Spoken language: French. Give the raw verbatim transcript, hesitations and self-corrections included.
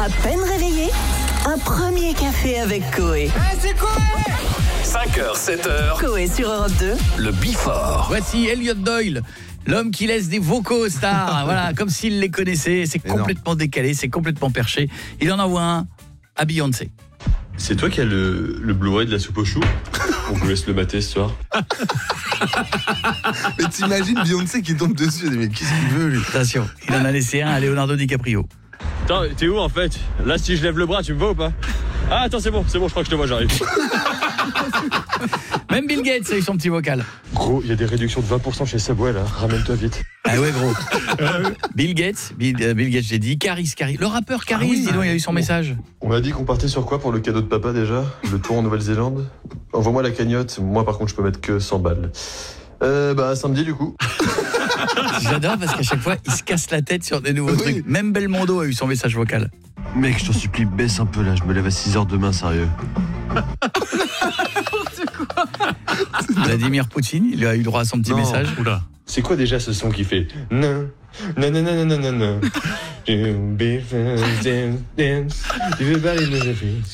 À peine réveillé, un premier café avec Coé. Ah, c'est quoi? cinq heures, sept heures. Coé sur Europe deux. Le Before. Voici Elliot Doyle, l'homme qui laisse des vocaux aux stars. Voilà, comme s'il les connaissait. C'est Mais complètement décalé, c'est complètement perché. Il en envoie un à Beyoncé. C'est toi qui as le, le Blu-ray de la soupe aux choux? On vous laisse le mater ce soir. Mais t'imagines Beyoncé qui tombe dessus, mais qu'est-ce qu'il veut lui? Attention, il en a laissé un à Leonardo DiCaprio. Attends, t'es où en fait? Là, si je lève le bras, tu me vois ou pas? Ah, attends, c'est bon, c'est bon, je crois que je te vois, j'arrive. Même Bill Gates a eu son petit vocal. Gros, il y a des réductions de vingt pour cent chez Subway là, ramène-toi vite. Ah ouais, gros. Bill Gates, Bill, euh, Bill Gates, j'ai dit. Caris, Caris. Le rappeur Caris, Ah oui, dis donc, il a eu son message. On a dit qu'on partait sur quoi pour le cadeau de papa déjà? Le tour en Nouvelle-Zélande? Envoie-moi la cagnotte, moi par contre je peux mettre que cent balles. Euh, bah samedi du coup. J'adore parce qu'à chaque fois, il se casse la tête sur des nouveaux Oui. trucs. Même Belmondo a eu son message vocal. Mec, je t'en supplie, baisse un peu là, je me lève à six heures demain, sérieux. Vladimir Poutine, il a eu droit à son petit Non. message. Oula. C'est quoi déjà ce son qui fait non non non non non non non.